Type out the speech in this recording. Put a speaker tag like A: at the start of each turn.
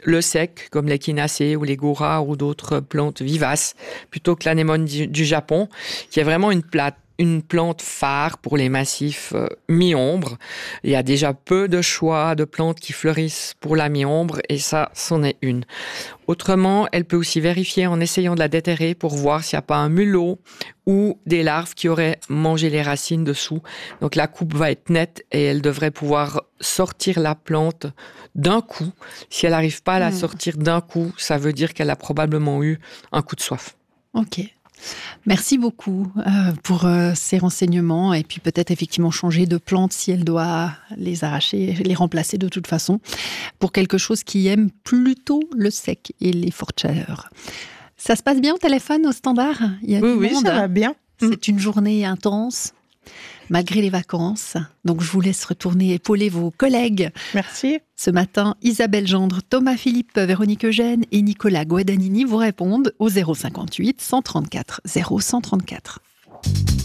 A: le sec, comme l'Echinacée ou les Goura ou d'autres plantes vivaces, plutôt que l'anémone du Japon, qui est vraiment une plante phare pour les massifs mi-ombre. Il y a déjà peu de choix de plantes qui fleurissent pour la mi-ombre et ça, c'en est une. Autrement, elle peut aussi vérifier en essayant de la déterrer pour voir s'il n'y a pas un mulot ou des larves qui auraient mangé les racines dessous. Donc la coupe va être nette et elle devrait pouvoir sortir la plante d'un coup. Si elle n'arrive pas à la sortir d'un coup, ça veut dire qu'elle a probablement eu un coup de soif.
B: Ok. Merci beaucoup pour ces renseignements et puis peut-être effectivement changer de plante si elle doit les arracher, les remplacer de toute façon pour quelque chose qui aime plutôt le sec et les fortes chaleurs. Ça se passe bien au téléphone, au standard? Il y a du
C: Oui,
B: monde.
C: ça va bien.
B: C'est une journée intense, malgré les vacances. Donc, je vous laisse retourner épauler vos collègues.
C: Merci.
B: Ce matin, Isabelle Gendre, Thomas Philippe, Véronique Eugène et Nicolas Guadagnini vous répondent au 058 134 0134.